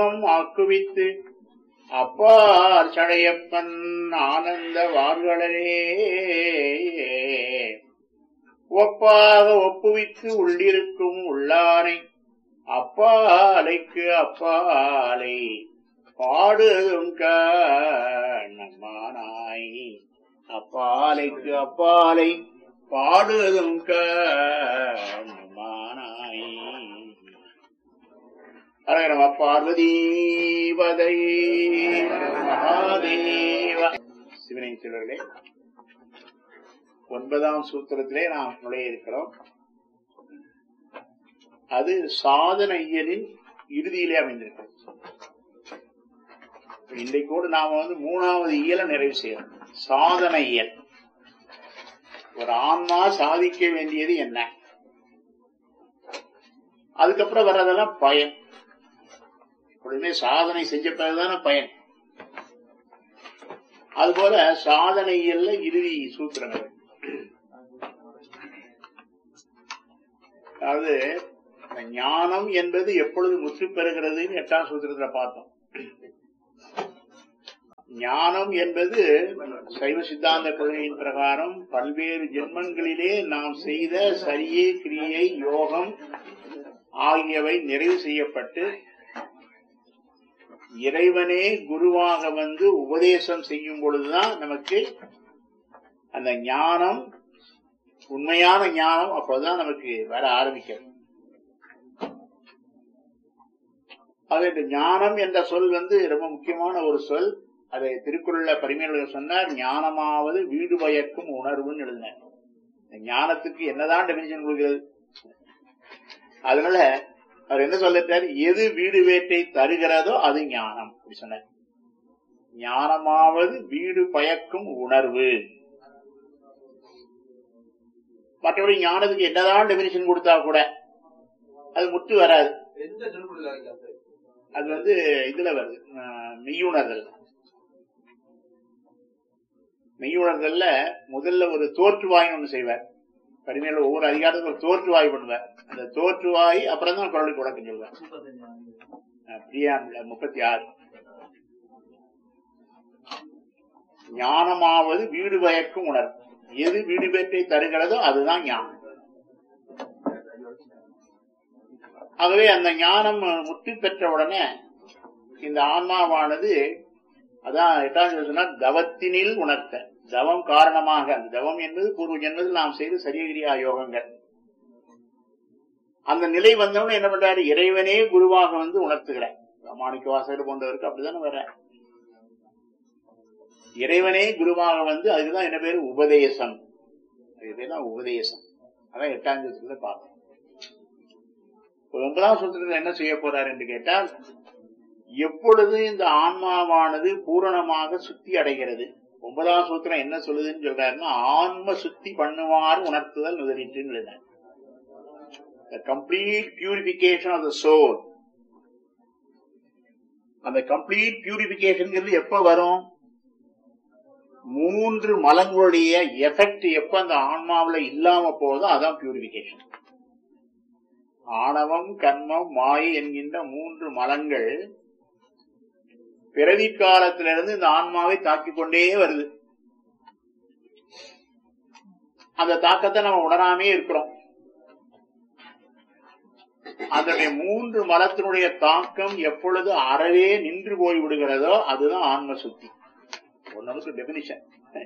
ஆக்குவித்து அப்பார் சடையப்பன் ஆனந்த வார்களே ஒப்பாக ஒப்புவித்து உள்ளிருக்கும் உள்ளானை அப்பாலைக்கு அப்பாலை பாடுதும் நம்மானாய் அப்பாலைக்கு அப்பாலை பாடுதும் நம்மானாய். அரகரம பார்வதீபதை மகாதேவ. சிவனை செல்வர்களே, 9ஆம் சூத்திரத்திலே நாம் நுழைய இருக்கிறோம். அது சாதன இயலின் இறுதியிலே அமைந்திருக்கிறது. இன்றைக்கோடு நாம 3வது இயலை நிறைவு செய்யறோம். சாதன இயல். ஒரு ஆன்மா சாதிக்க வேண்டியது என்ன, அதுக்கப்புறம் வர்றதெல்லாம் பயன். எப்பொழுதுமே சாதனை செஞ்ச பிறகுதான பயன். அதுபோல சாதனை இயல்ல இறுதி சூத்திரங்கள். அதாவது ஞானம் என்பது எப்பொழுது முற்று பெறுகிறதுன்னு 8ஆம் சூத்திரத்துல பார்த்தோம். ஞானம் என்பது சைவ சித்தாந்த கொள்கையின் பிரகாரம் பல்வேறு ஜென்மங்களிலே நாம் செய்த சரியை, கிரியை, யோகம் ஆகியவை நிறைவு செய்யப்பட்டு இறைவனே குருவாக வந்து உபதேசம் செய்யும் பொழுதுதான் நமக்கு அந்த ஞானம், உண்மையான ஞானம் அப்போதுதான் நமக்கு வர ஆரம்பிக்கிறது. ஆக இந்த ஞானம் என்ற சொல் ரொம்ப முக்கியமான ஒரு சொல். அதை திருக்குறள்ல பரிமையாளர் சொன்னார், ஞானமாவது வீடு பயக்கும் உணர்வுன்னு எழுதினார். ஞானத்துக்கு என்னதான் டெபினிஷன் கொடுக்கிறது? அதனால அவர் என்ன சொல்லிட்டார், எது வீடு வேட்டை தருகிறதோ அது ஞானம் அப்படி சொன்னார். ஞானமாவது வீடு பயக்கும் உணர்வு. மற்றபடி ஞானத்துக்கு என்னதான் டெபினிஷன் கொடுத்தா கூட அது முற்று வராது. அது இதுல வருது, மெய்யுணர்தல். மெய்யுணர்தல்ல முதல்ல ஒரு தோற்றுவாய் ஒண்ணு செய்வார். பரிமையில ஒவ்வொரு அதிகாரத்துக்கு ஒரு தோற்றுவாய் பண்ணுவார். அந்த தோற்றுவாய் அப்புறம் தான் குரலுக்கு உடக்கம் சொல்வார். 36 ஞானமாவது வீடு பயக்கும் உணர்வு. எது வீடு பேற்றை தருகிறதோ அதுதான் ஞானம். ஆகவே அந்த ஞானம் முற்றி பெற்ற உடனே இந்த ஆன்மாவானது, அதான் 8ஆம் சொன்னார், தவத்தினில் உணர்த்த. தவம் காரணமாக, அந்த தவம் என்பது பூர்வ ஜென்மத்தில் நாம் செய்த சரியகிரியா யோகங்கள். அந்த நிலை வந்தவன என்ன பண்றாரு, இறைவனே குருவாக வந்து உணர்த்துகிறார். மாணிக்க வாசகர் போன்றவருக்கு அப்படித்தானே வர. இறைவனே குருவாக வந்து, அதுக்குதான் என்ன பேரு, உபதேசம். இதுதான் உபதேசம். அதான் 8ஆம் சூத்திரத்துல பார்க்கணும். 9ஆம் சூத்திரத்தில் என்ன செய்ய போறார் என்று கேட்டால், எப்பொழுது இந்த ஆன்மாவானது பூரணமாக சுத்தி அடைகிறது. 9ஆம் சூத்திரம் என்ன சொல்லுதுன்னு சொல்றாருன்னா, ஆன்ம சுத்தி பண்ணுவார் உணர்த்துதல் முதலிட்டுன்னு எழுதினார். The complete purification of the soul. அந்த complete purification எப்ப வரும்? 3 மலங்களுடைய எஃபெக்ட் எப்ப அந்த ஆன்மாவில இல்லாம போதோ அதான் பியூரிபிகேஷன். ஆணவம், கர்மம், மாயை என்கின்ற 3 மலங்கள் பிறவி காலத்திலிருந்து இந்த ஆன்மாவை தாக்கிக் கொண்டே வருது. அந்த தாக்கத்தை நம்ம உணராமே இருக்கிறோம். அதனுடைய 3 மலத்தினுடைய தாக்கம் எப்பொழுது அறவே நின்று போய் விடுகிறதோ அதுதான் ஆன்ம சுத்தி. ஒன்னுக்கு டெபினிஷன்.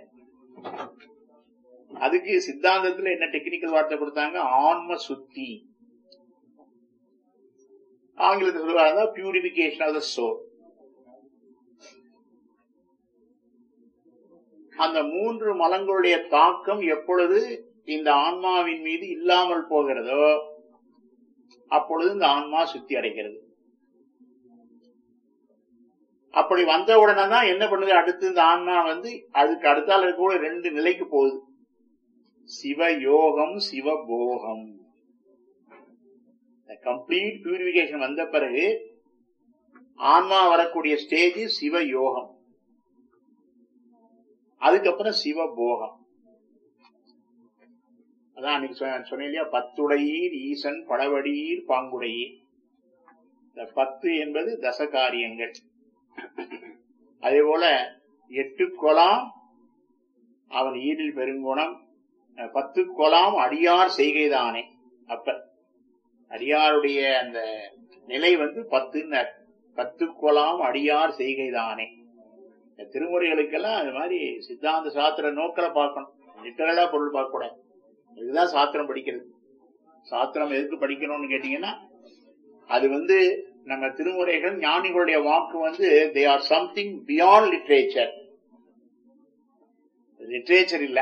அதுக்கு சித்தாந்தத்துல என்ன டெக்னிக்கல் வார்த்தை கொடுத்தாங்க, ஆன்ம சுத்தி. ஆங்கிலத்தில் சொல்லுவாங்க பியூரிபிகேஷன் ஆஃப் தி சோல். அந்த 3 மலங்களுடைய தாக்கம் எப்பொழுது இந்த ஆன்மாவின் மீது இல்லாமல் போகிறதோ அப்பொழுது இந்த ஆன்மா சுத்தி அடைகிறது. அப்படி வந்த உடனே தான் என்ன பண்ணுது, அடுத்து இந்த ஆன்மா வந்து அதுக்கு அடுத்தால கூட 2 நிலைக்கு போகுது. சிவயோகம், சிவபோகம். கம்ப்ளீட் பியூரிபிகேஷன் வந்த பிறகு ஆன்மா வரக்கூடிய ஸ்டேஜ் சிவயோகம், அதுக்கப்புறம் சிவபோகம். அதான் அன்னைக்கு சொன்னேன் இல்லையா, 10 ஈசன் படவடீர் பாங்குடையீர். இந்த 10 என்பது தச காரியங்கள். அதே போல 8 கொலாம் அவன் ஈரில் பெருங்குணம், 10 கொலாம் அடியார் செய்கைதானே. அப்ப அடியாருடைய அந்த நிலை 10 கொலாம் அடியார் செய்கைதானே. திருமுறைகளுக்கெல்லாம் அது மாதிரி சித்தாந்த சாஸ்திர நோக்கில பார்க்கணும், லிட்டரலா பொருள் பார்க்க கூடாது. இதுதான் சாஸ்திரம் படிக்கிறது. சாஸ்திரம் எதுக்கு படிக்கணும்னு கேட்டீங்கன்னா, அது நம்ம திருமுறைகள் ஞானிகளுடைய வாக்கு they are something beyond literature. Literature இல்ல,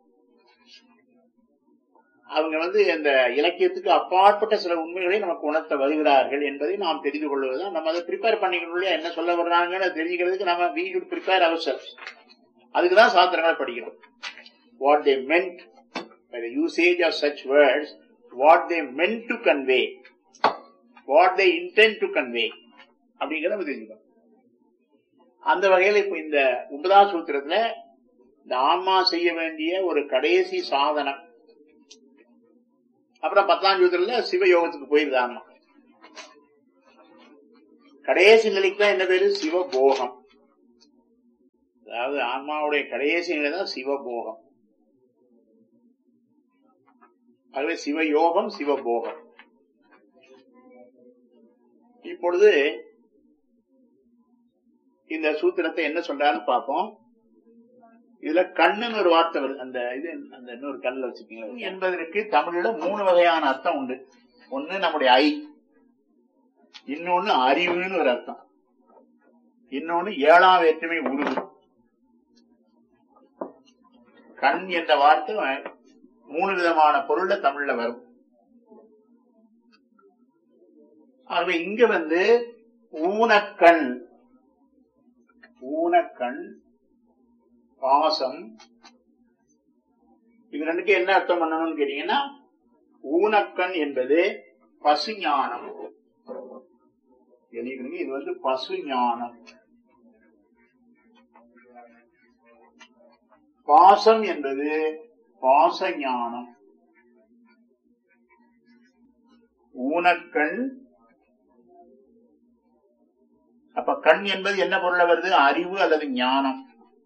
அவங்க அந்த இலக்கியத்துக்கு அப்பாற்பட்ட சில உண்மைகளை நமக்கு உணர்த்த வருகிறார்கள் என்பதை நாம் தெரிந்து கொள்வதுதான். நம்ம அதை ப்ரிப்பேர் பண்ணிக்கணும். என்ன சொல்ல வர்றாங்கன்னு தெரிஞ்சுக்கிறதுக்கு நம்ம we should prepare ourselves. அதுக்குதான் சாஸ்திரங்களை படிக்கணும். What they meant by the usage of such words, what they meant to convey, what they intend to convey அப்படிங்கிறத நம்ம தெரிஞ்சுக்கணும். அந்த வகையில இப்ப இந்த 9ஆம் சூத்திரத்துல இந்த ஆன்மா செய்ய வேண்டிய ஒரு கடைசி சாதனம். அப்புறம் 10ஆம் சூத்திரத்துல சிவயோகத்துக்கு போயிருது ஆன்மா. கடைசி நிலைக்கு தான் என்ன பேரு? சிவபோகம். அதாவது ஆன்மாவுடைய கடைசி நிலை தான் சிவபோகம். ஆகவே சிவயோகம், சிவபோகம். இப்பொழுது இந்த சூத்திரத்தை என்ன சொல்றான்னு பார்ப்போம். இதுல கண்ணுன்னு ஒரு வார்த்தை வருது. அந்த இன்னொரு கண்ணுல வச்சுக்கீங்க என்பதற்கு தமிழ்ல 3 வகையான அர்த்தம் உண்டு. ஒண்ணு நம்முடைய ஐ, இன்னொன்னு அறிவுன்னு ஒரு அர்த்தம், இன்னொன்னு 7ஆம் வேற்றுமை உருவு. கண் என்ற வார்த்தை 3 விதமான பொருள்ல தமிழ்ல வரும். ஆகவே இங்க ஊனக்கண், ஊனக்கண், பாசம், இது ரெண்டுக்கு என்ன அர்த்தம் பண்ணணும்னு கேட்டீங்கன்னா, ஊனக்கண் என்பது பசுஞானம். இது பசுஞானம். பாசம் என்பது பாசஞானம். ஊனக்கண். அப்ப கண் என்பது என்ன பொருள வருது? அறிவு அல்லது ஞானம்.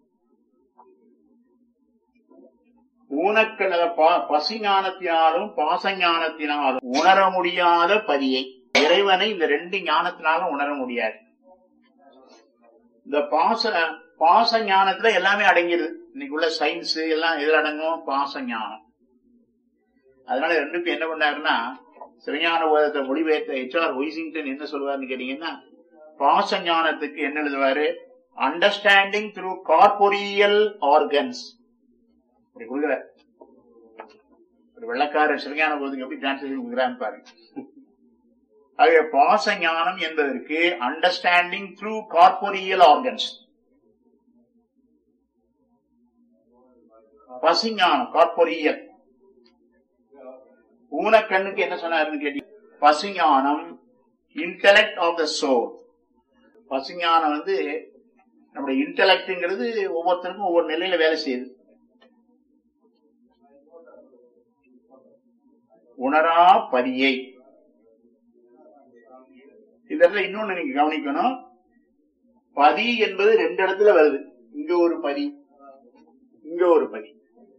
ஊனக்கண் பசு ஞானத்தினாலும் பாசஞானத்தினாலும் உணர முடியாத பதியை, இறைவனை இந்த 2 ஞானத்தினாலும் உணர முடியாது. இந்த பாச ஞானத்துல எல்லாமே அடங்கிடுது. இன்னைக்கு உள்ள சயின்ஸ் எல்லாம் எதில் அடங்கும்? பாச ஞானம். அதனால 2க்கும் என்ன பண்ணாருன்னா, சிவஞான போதத்தை மொழிபெயர்த்த HR ஒய்சிங்டன் என்ன சொல்லுவாருன்னு கேட்டீங்கன்னா, பாச ஞானத்துக்கு என்ன எழுதுவாரு? Understanding through corporeal organs. அப்படி கொடுக்குற ஒரு வெள்ளக்காரர் சிவஞான போதத்துக்கு எப்படி டிரான்ஸ்லேஷன் கொடுக்குறான்னு பாருங்க. ஆகவே பாச ஞானம் என்பதற்கு understanding through corporeal organs. பசுஞானம் corporeal. ஊனக்கண்ணுக்கு என்ன சொன்னாருன்னு கேட்டீங்க, பசுஞானம் இன்டெலக்ட் ஆஃப் த சோல். பசுஞானம் நம்முடைய இன்டெலக்ட்ங்கிறது ஒவ்வொருத்தருக்கும் ஒவ்வொரு நிலையில வேலை செய்யுது. உணரா பதியை. இதெல்லாம் இன்னொன்னு நீங்க கவனிக்கணும். பதி என்பது 2 இடத்துல வருது. இங்க ஒரு பதி, இங்க ஒரு பதி.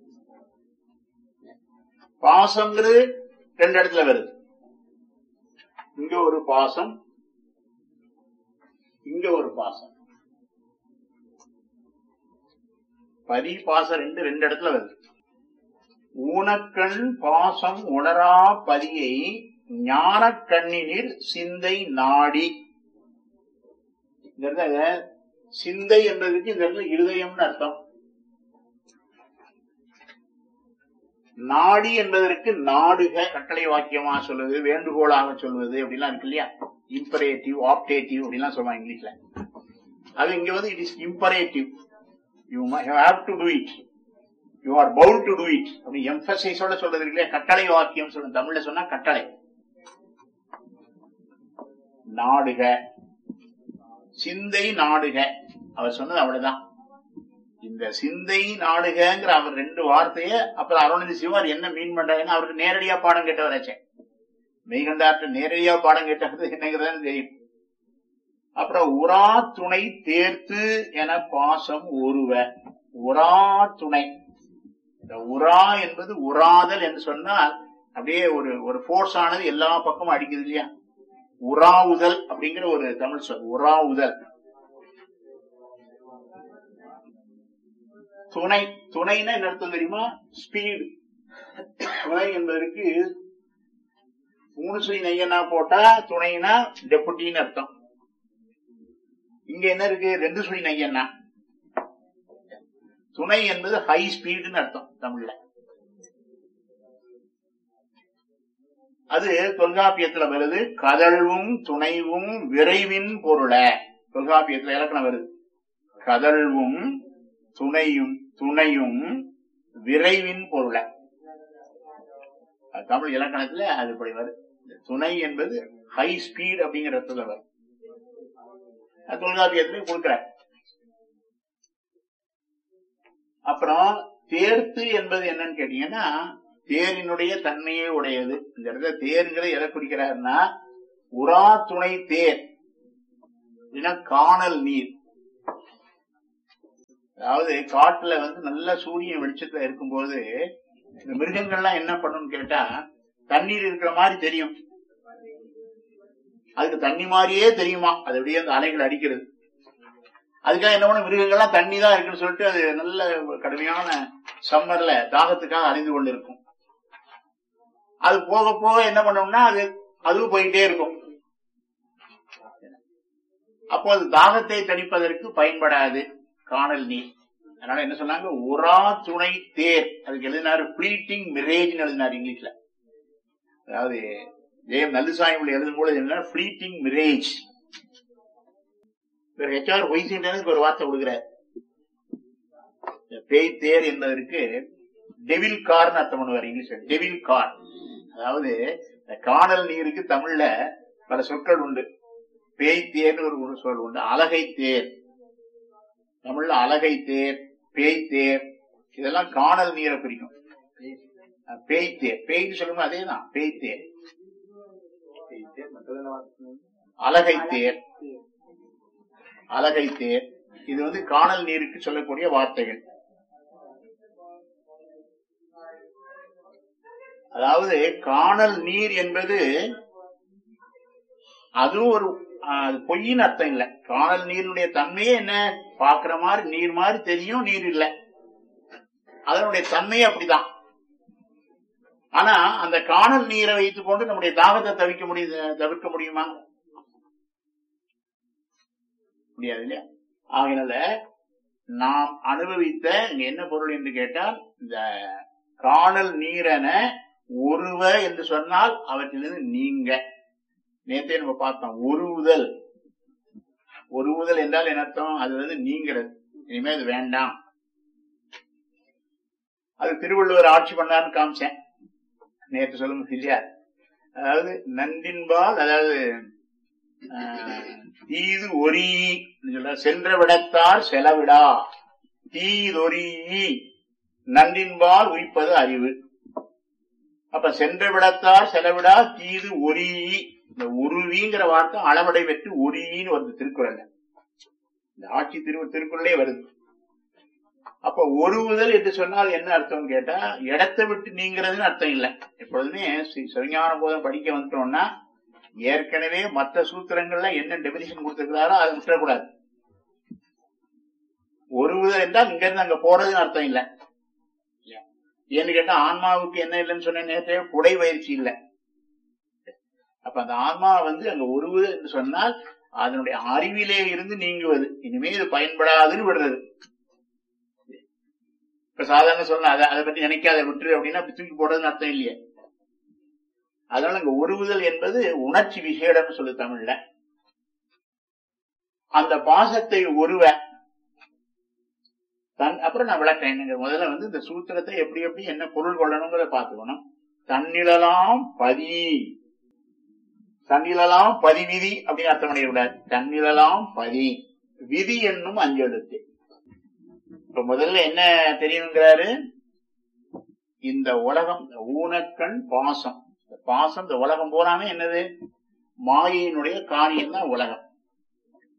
பாசம்ங்கிறது 2 இடத்துல வருது. இங்க ஒரு பாசம், இங்க ஒரு பாசம். பதி பாசம் 2 இடத்துல வருது. ஊனக்கண் பாசம் உணரா பதியை ஞான கண்ணினில் சிந்தை நாடி. இந்த சிந்தை என்பதற்கு இந்த இருதயம்னு அர்த்தம். நாடி என்பதற்கு நாடுக, கட்டளை வாக்கியமா சொல்லுவது, வேண்டுகோளாக சொல்வது அப்படிலாம் இருக்கு இல்லையா? இம்பரேட்டிவ், ஆப்டேட்டிவ் அப்படிலாம் சொல்லுவாங்க இங்கிலீஷ்ல. அது இங்க it is imperative. You have to to it, you are bound to to it அப்படி எம்பசைஸோட சொல்றது இல்லையா? கட்டளை வாக்கியம் சொல்லுங்க. தமிழ்ல சொன்னா கட்டளை. நாடுக, சிந்தை நாடுக, அவர் சொன்னது அவ்வளவுதான். இந்த சிந்தை நாடுகிற அவர் 2 வார்த்தைய அப்புறம் அருணந்தி சிவார் என்ன மீன் பண்றாருன்னு அவருக்கு நேரடியா பாடம் கேட்டவராச்சே. மெய்கண்டார்ட்ட நேரடியா பாடம் கேட்டது என்னங்கிறதான்னு தெரியும். அப்புறம் உரா துணை தேர்த்து என பாசம் ஒருவ. உரா துணை, இந்த உரா என்பது உராதல் என்று சொன்னால் அப்படியே ஒரு போர்ஸ் ஆனது எல்லா பக்கமும் அடிக்குது இல்லையா. உராவுதல் அப்படிங்கிற ஒரு தமிழ் சொல். உராவுதல். துணை, துணைன்னா என்ன அர்த்தம் தெரியுமா? ஸ்பீடு. துணை என்பதற்கு 3 சுழி நையனா போட்டா துணைனா டெபுட்டின்னு அர்த்தம். இங்க என்ன இருக்கு? 2 சுழி நையனா. துணை என்பது ஹை ஸ்பீடுன்னு அர்த்தம் தமிழ்ல. அது தொல்காப்பியத்துல வருது. கதழ்வும் துணைவும் விரைவின் பொருள. தொல்காப்பியத்துல இலக்கணம் வருது. கதழ்வும் துணையும் விரைவின் பொருள. தமிழ் இலக்கணத்துல அது இப்படி வருது. துணை என்பது ஹை ஸ்பீட் அப்படிங்கிற அர்த்தத்துல வரும். தொல்காப்பியத்திலையும் கொடுக்கிற. அப்புறம் தேர்த்து என்பது என்னன்னு கேட்டீங்கன்னா, தேரினுடைய தன்மையே உடையது. இந்த இடத்துல தேருங்கிற எதை குறிக்கிறாருன்னா, உரா துணை தேர் அப்படின்னா காணல் நீர். அதாவது காட்டுல நல்ல சூரியன் வெளிச்சத்துல இருக்கும்போது இந்த மிருகங்கள்லாம் என்ன பண்ணும்னு கேட்டா, தண்ணீர் இருக்கிற மாதிரி தெரியும். அதுக்கு தண்ணி மாதிரியே தெரியுமா, அது அப்படியே அந்த அலைகள் அடிக்கிறது. அதுக்காக என்ன பண்ண, மிருகங்கள்லாம் தண்ணி தான் இருக்குன்னு சொல்லிட்டு அது நல்ல கடுமையான சம்மர்ல தாகத்துக்காக அறிந்து கொண்டு இருக்கும். அது போக போக என்ன பண்ணோம்னா அதுவும் போயிட்டே இருக்கும். அப்போ அது தாகத்தை தணிப்பதற்கு பயன்படாது காணல் நீர். அதனால என்ன சொன்னாங்க, உரா துணை தேர். அதுக்கு எழுதினாரு ஃபிளீட்டிங் மிரேஜ் எழுதினார் இங்கிலீஷ்ல. அதாவது ஜெயம் நல்லுசாமி எழுதும் போது என்ன, ஃபிளீட்டிங் மிரேஜ். ஹெச்ஆர் ஒய்சின்டனுக்கு ஒரு வார்த்தை கொடுக்கிறார். பேய் தேர் என்பதற்கு டெவில் கார்னு அர்த்தம் பண்ணுவார் இங்கிலீஷ்ல. Devil car. அதாவது காணல் நீருக்கு தமிழ்ல பல சொற்கள் உண்டு. பேய் தேர்னு ஒரு சொல் உண்டு. அலகை தேர் தமிழ்ல, அலகை தேர், பேய் தேர், இதெல்லாம் காணல் நீரை குறிக்கும். பேய் தேர், பேய்னு சொல்லுங்க, அதேதான் பேய் தேர். அலகை தேர், அலகை தேர், இது காணல் நீருக்கு சொல்லக்கூடிய வார்த்தைகள். அதாவது காணல் நீர் என்பது அதுவும் ஒரு பொய்யின் அர்த்தம் இல்ல. காணல் நீருடைய தன்மையே என்ன, பாக்குற மாதிரி நீர் மாதிரி தெரியும், நீர் இல்ல, அதனுடைய தன்மையே அப்படிதான். ஆனா அந்த காணல் நீரை வைத்துக் கொண்டு நம்முடைய தாகத்தை தவிர்க்க முடியுமா? முடியாது இல்லையா? ஆகினால நாம் அனுபவித்த இங்க என்ன பொருள் என்று கேட்டால், இந்த காணல் நீரென ஒருவ என்று சொன்னால் அவற்றிலிருந்து நீங்க. நேற்றே நம்ம பார்த்தோம், ஒருவுதல். ஒருவுதல் என்றால் என்ன அர்த்தம்? அது நீங்கிறது, இனிமே அது வேண்டாம். அது திருவள்ளுவர் ஆட்சி பண்ணாருன்னு காமிச்சேன் நேற்று, சொல்லும் இல்லையா? அதாவது நன்றின்பால், அதாவது தீது ஒரி சென்ற விடத்தார் செலவிடா, தீதொரி நன்றின்பால் உயிப்பது அறிவு. அப்ப சென்ற விடத்தார் செலவிடா தீது ஒரி. இந்த உருவிங்கிற வார்த்தை அளவடை பெற்று ஒரின்னு வருது திருக்குறள். இந்த ஆட்சி திருக்குறளே வருது. அப்ப ஒருவுதல் என்று சொன்னால் என்ன அர்த்தம் கேட்டா, இடத்தை விட்டு நீங்கிறதுன்னு அர்த்தம் இல்லை. எப்பொழுதுமே சிவஞான போதம் படிக்க வந்துட்டோம்னா ஏற்கனவே மற்ற சூத்திரங்கள்ல என்ன டெபினிஷன் கொடுத்திருக்கிறாரோ அதை விட்டுறக்கூடாது. ஒருவுதல் என்றால் இங்க இருந்து அங்க போறதுன்னு அர்த்தம் இல்லை. ஏன்னு கேட்டா ஆன்மாவுக்கு என்ன இல்லைன்னு சொன்ன நேரத்தே புடை பயிற்சி இல்லை. அப்ப அந்த ஆன்மா அங்க ஒருவுதல் என்று சொன்னால் அதனுடைய அறிவிலே இருந்து நீங்குவது, இனிமே இது பயன்படாதுன்னு விடுறது. இப்ப சாதாரண சொல்லலாம், அதை பத்தி நினைக்காத விட்டுரு அப்படின்னா தூக்கி போடுறதுன்னு அர்த்தம் இல்லையே. அதனால அங்க ஒருவுதல் என்பது உணர்ச்சி விசேடம்னு சொல்லு தமிழ்ல. அந்த பாசத்தை ஒருவ அப்புறம் நான் விளக்கிறேன். முதல்ல இந்த சூத்திரத்தை எப்படி எப்படி என்ன பொருள் கொள்ளணுங்கிறத பாத்துக்கணும். தன்னிழலாம் பதி, தன்னிழலாம் பதி விதி அப்படின்னு அர்த்தம் பண்ணிடக்கூடாது. தன்னிழலாம் பதி விதி என்னும் அஞ்செழுத்து. இப்ப முதல்ல என்ன தெரியுங்கிறாரு, இந்த உலகம் ஊனக்கண் பாசம். பாசம் இந்த உலகம் போறாமே என்னது, மாயினுடைய காரியம் தான் உலகம்.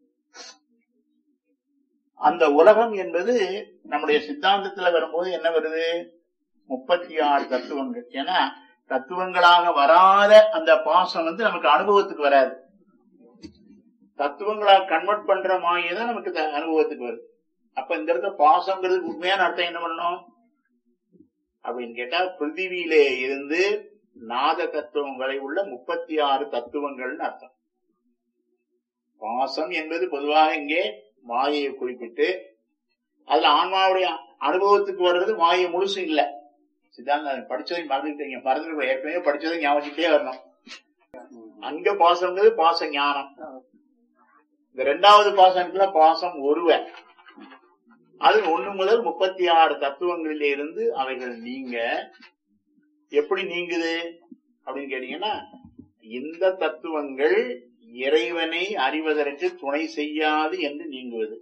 அந்த உலகம் என்பது நம்முடைய சித்தாந்தத்துல வரும்போது என்ன வருது? 36 தத்துவங்கள். ஏன்னா தத்துவங்களாக வராத அந்த பாசம் நமக்கு அனுபவத்துக்கு வராது. தத்துவங்களாக கன்வெர்ட் பண்ற மாயதான் நமக்கு அனுபவத்துக்கு வருது. அப்ப இந்த இடத்துல பாசங்கிறது உண்மையான அர்த்தம் என்ன பண்ணணும் அப்படின்னு கேட்டா, பிருத்திவியிலே இருந்து நாத தத்துவம் வரை உள்ள 36 தத்துவங்கள்னு அர்த்தம். பாசம் என்பது பொதுவாக இங்கே மாயையை குறிப்பிட்டு, அதுல ஆன்மாவுடைய அனுபவத்துக்கு வர்றது மாயை முழுசு இல்ல. சித்தாந்தம் படிச்சதை மறந்துட்டீங்க, மறந்துட்டு ஏற்கனவே படிச்சதை ஞாபகத்தே வரணும். அங்க பாசம்ங்கிறது பாச ஞானம். இந்த 2வது பாசம்ல பாசம் ஒருவ, அது 1 முதல் 36 தத்துவங்களிலே இருந்து அவைகள் நீங்க. எப்படி நீங்குது அப்படின்னு கேட்டீங்கன்னா, இந்த தத்துவங்கள் இறைவனை அறிவதற்கு துணை செய்யாது என்று நீங்குவது.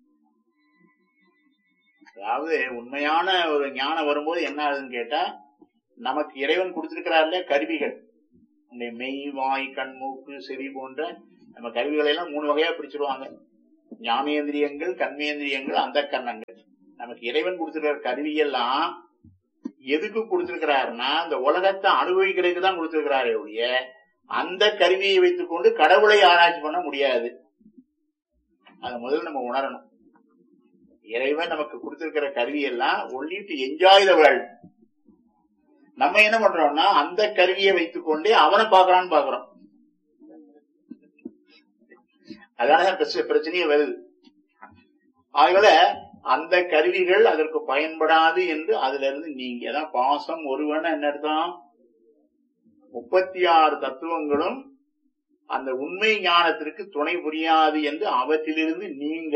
அதாவது உண்மையான ஒரு ஞானம் வரும்போது என்ன ஆகுதுன்னு கேட்டா, நமக்கு இறைவன் கொடுத்திருக்கிறார்ல கருவிகள், மெய், வாய், கண், மூக்கு, செவி போன்ற நம்ம கருவிகளை எல்லாம் 3 வகையா பிரிச்சிருவாங்க. ஞானேந்திரியங்கள், கர்மேந்திரியங்கள், அந்த கரணங்கள். நமக்கு இறைவன் கொடுத்திருக்கிற கருவியெல்லாம் எதுக்கு கொடுத்திருக்கிறாருன்னா, அந்த உலகத்தை அனுபவிக்கிறதுக்கு தான் கொடுத்திருக்கிறாரே ஒழிய அந்த கருவியை வைத்துக் கொண்டு கடவுளை ஆராய்ச்சி பண்ண முடியாது. அதை முதல்ல நம்ம உணரணும். இறைவன் நமக்கு கொடுத்திருக்கிற கருவியெல்லாம் only to enjoy the world. நம்ம என்ன பண்றோம்னா, அந்த கருவியை வைத்துக் கொண்டே அவனை பாக்குறான்னு பாக்குறோம். அதனால பிரச்சனையே வருது. ஆகல அந்த கருவிகள் அதற்கு பயன்படாது என்று அதுல இருந்து நீங்க. அதான் பாசம் ஒருவன் என்ன அர்த்தம்? 36 தத்துவங்களும் அந்த உண்மை ஞானத்திற்கு துணை புரியாது என்று அவற்றிலிருந்து நீங்க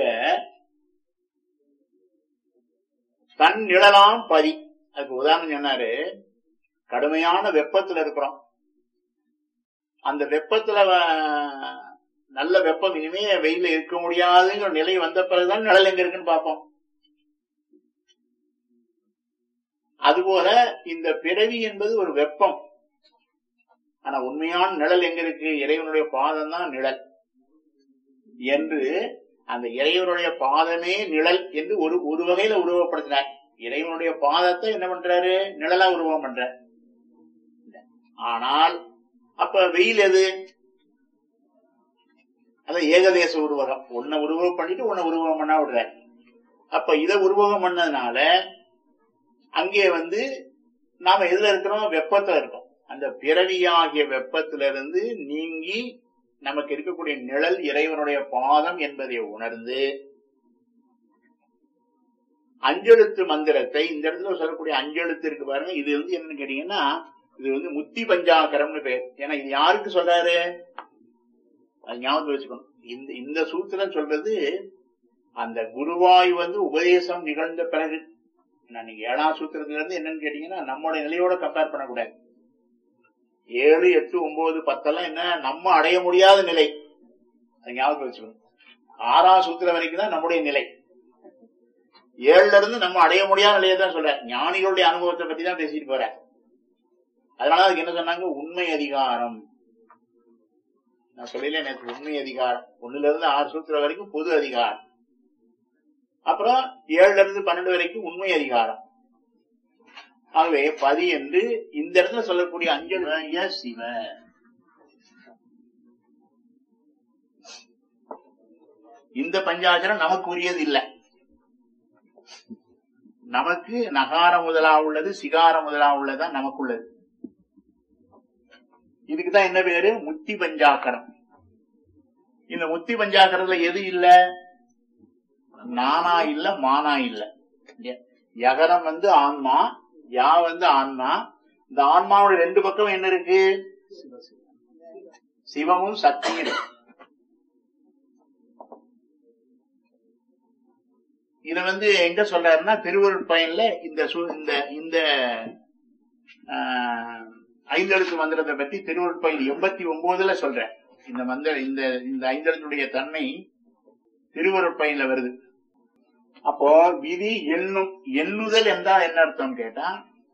தன் நிழலாம் பதி. அதுக்கு உதாரணம் சொன்னாரு, கடுமையான வெப்பத்துல இருக்கிறோம். அந்த வெப்பத்துல நல்ல வெப்பம், இனிமே வெயில இருக்க முடியாதுங்கிற நிலை வந்த பிறகுதான் நிழல் எங்க இருக்குன்னு பார்ப்போம். அதுபோல இந்த பிறவி என்பது ஒரு வெப்பம். ஆனா உண்மையான நிழல் எங்க இருக்கு? இறைவனுடைய பாதம் தான் நிழல் என்று அந்த இறைவனுடைய பாதமே நிழல் என்று ஒரு வகையில உருவப்படுத்தினார். இறைவனுடைய பாதத்தை என்ன பண்றாரு? நிழலா உருவம் பண்ற. ஆனால் அப்ப வெயில் எது? அதான் ஏகதேச உருவகம். ஒன்ன உருவகம் பண்ணிட்டு ஒன்ன உருவகம் பண்ணா விடுற. அப்ப இதை உருவகம் பண்ணதுனால அங்கே நாம எதுல இருக்கிறோம்? வெப்பத்துல இருக்கோம். அந்த பிறவியாகிய வெப்பத்திலிருந்து நீங்கி நமக்கு இருக்கக்கூடிய நிழல் இறைவனுடைய பாதம் என்பதை உணர்ந்து அஞ்செழுத்து மந்திரத்தை இந்த இடத்துல சொல்லக்கூடிய அஞ்செழுத்து இருக்கு பாருங்க. இது என்னன்னு கேட்டீங்கன்னா, இது முத்தி பஞ்சாகரம்னு பேர். ஏன்னா இது யாருக்கு சொல்றாரு? அது ஞாபகம் வச்சுக்கணும். இந்த சூத்திரம் சொல்றது அந்த குருவாய் உபதேசம் நிகழ்ந்த பிறகு. நீங்க 7ஆம் சூத்திரத்துல இருந்து என்னன்னு கேட்டீங்கன்னா, நம்மளுடைய நிலையோட கம்பேர் பண்ணக்கூடாது. 7, 8, 9, 10 எல்லாம் என்ன நம்ம அடைய முடியாத நிலை. அது ஞாபகம் வச்சுக்கணும். 6ஆம் சூத்திரம் வரைக்கும் தான் நம்முடைய நிலை. 7ல இருந்து நம்ம அடைய முடியாத நிலையை தான் சொல்ற. ஞானிகளுடைய அனுபவத்தை பத்தி தான் பேசிட்டு போற. அதனால அதுக்கு என்ன சொன்னாங்க? உண்மை அதிகாரம். நான் சொல்லல நேற்று. உண்மை அதிகாரம் 1ல இருந்து 6 சூத்திரம் வரைக்கும் பொது அதிகாரம். அப்புறம் 7ல இருந்து 12 வரைக்கும் உண்மை அதிகாரம். ஆகவே பதி என்று இந்த இடத்துல சொல்லக்கூடிய அஞ்சல் சிவ. இந்த பஞ்சாட்சரம் நமக்கு உரியது இல்ல. நமக்கு நகாரம் முதலா உள்ளது, சிகாரம் முதலா உள்ளதுதான் நமக்கு உள்ளது. இதுக்குதான் என்ன பேரு? முத்தி பஞ்சாக்கரம். இந்த முத்தி பஞ்சாக்கரத்துல எது இல்ல? நானா இல்ல, மானா இல்ல. யகரம் ஆன்மா, யா ஆன்மா. இந்த ஆன்மாவோட 2 பக்கம் என்ன இருக்கு? சிவமும் சக்தியும். இத எங்க சொல்றாருன்னா, திருவருட்பயன்ல இந்த 5 எழுத்து மந்திரத்தை பத்தி திருவருட்பயன் 89ல சொல்ற. இந்த 5 எழுத்துடைய தன்மை திருவருட்பயன்ல வருது. அப்போ விதி எண்ணுதல் என்றால் என்ன அர்த்தம் கேட்டா,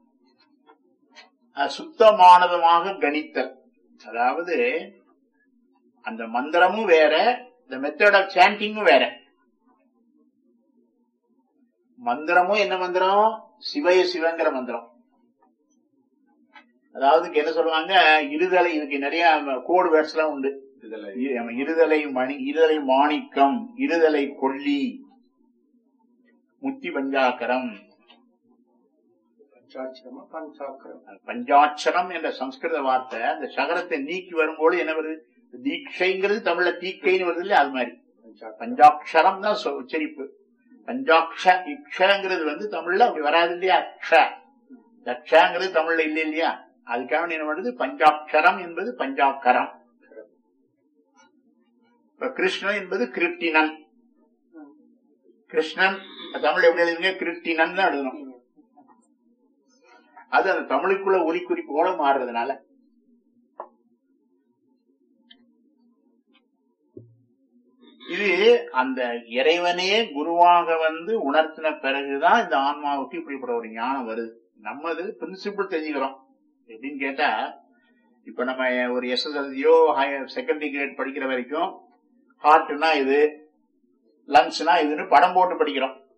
சுத்தமானதுமாக கணித்தல். அதாவது அந்த மந்திரமும் வேற, இந்த மெத்தட் ஆஃப் சாண்டிங்கும் வேற. மந்திரமும் என்ன மந்திரம்? சிவய சிவங்கிற மந்திரம். அதாவது என்ன சொல்லுவாங்க, இருதலை, இதுக்கு நிறைய கோடு வேர்ட்ஸ் எல்லாம் உண்டு. இருதலை மணி, இருதலை மாணிக்கம், இருதலை கொல்லி, முத்தி பஞ்சாக்கரம். பஞ்சாட்சரம் என்ற சம்ஸ்கிருத வார்த்தை அந்த சகரத்தை நீக்கி வரும்போது என்ன வருது? தீட்சைங்கிறது தமிழ்ல தீக்கைன்னு வருது இல்லையா, அது மாதிரி பஞ்சாட்சரம் தான் உச்சரிப்பு. பஞ்சாட்ச இக்ஷங்கிறது தமிழ்ல அப்படி வராது இல்லையா, தக்ஷங்கிறது தமிழ்ல இல்லை இல்லையா, அதுக்காக என்ன பண்ணுது? பஞ்சாட்சரம் என்பது பஞ்சாக்கரம். கிருஷ்ணன் என்பது கிருட்டினன். கிருஷ்ணன் தமிழ் எப்படி எழுதுங்க? கிருட்டினன் தான் எழுதணும். அது அந்த தமிழுக்குள்ள ஒலி குறிப்போட மாறுறதுனால இது அந்த இறைவனே குருவாக உணர்த்தின பிறகுதான் இந்த ஆன்மாவுக்கு இப்படிப்பட்ட ஒரு ஞானம் வருது. நம்ம இது பிரின்சிபிள் தெரிஞ்சுக்கிறோம். எப்படின்னு கேட்டா, இப்ப நம்ம ஒரு எஸ்எஸ்எல்சியோ செகண்டரி கிரேட் படிக்கிற வரைக்கும் ஹார்ட்னா இது, லங்ஸ்னா இதுன்னு படம் போட்டு படிக்கிறோம்.